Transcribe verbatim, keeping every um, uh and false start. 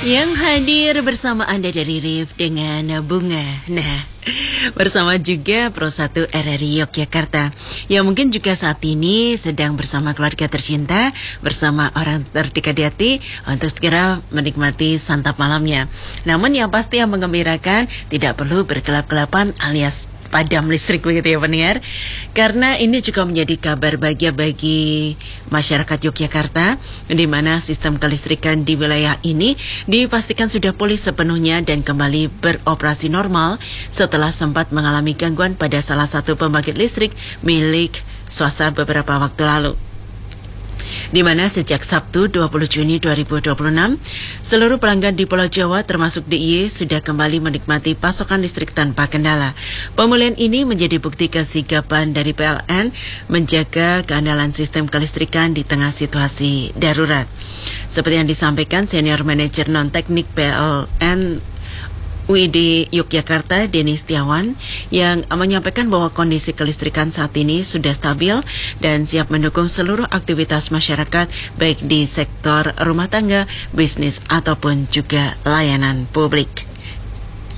Yang hadir bersama Anda dari Rif dengan Bunga. Nah, bersama juga Pro satu R R I Yogyakarta yang mungkin juga saat ini sedang bersama keluarga tercinta, bersama orang terdekat di hati untuk segera menikmati santap malamnya. Namun yang pasti yang menggembirakan tidak perlu bergelap-gelapan alias padam listrik begitu ya pendengar, karena ini juga menjadi kabar bahagia bagi masyarakat Yogyakarta, di mana sistem kelistrikan di wilayah ini dipastikan sudah pulih sepenuhnya dan kembali beroperasi normal setelah sempat mengalami gangguan pada salah satu pembangkit listrik milik swasta beberapa waktu lalu. Di mana sejak Sabtu dua puluh Juni dua ribu dua puluh enam, seluruh pelanggan di Pulau Jawa termasuk D I Y sudah kembali menikmati pasokan listrik tanpa kendala. Pemulihan ini menjadi bukti kesigapan dari P L N menjaga keandalan sistem kelistrikan di tengah situasi darurat. Seperti yang disampaikan Senior Manager Non-Teknik P L N U I D Yogyakarta, Denny Setiawan, yang menyampaikan bahwa kondisi kelistrikan saat ini sudah stabil dan siap mendukung seluruh aktivitas masyarakat, baik di sektor rumah tangga, bisnis, ataupun juga layanan publik.